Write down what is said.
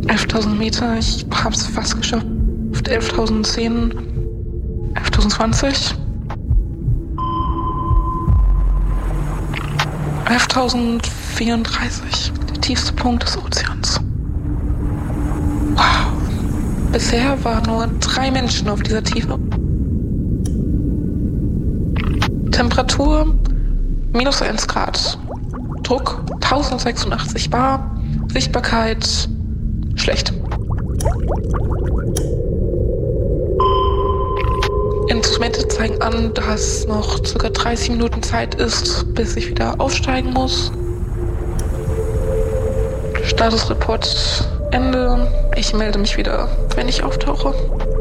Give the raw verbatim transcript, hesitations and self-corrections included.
elftausend Meter, ich hab's fast geschafft. elftausendzehn, elftausendzwanzig, elftausendzweiunddreißig, der tiefste Punkt des Ozeans. Wow. Bisher waren nur drei Menschen auf dieser Tiefe. Temperatur minus eins Grad. Druck tausendsechsundachtzig Bar. Sichtbarkeit schlecht. Instrumente zeigen an, dass noch ca. dreißig Minuten Zeit ist, bis ich wieder aufsteigen muss. Statusreport Ende. Ich melde mich wieder, wenn ich auftauche.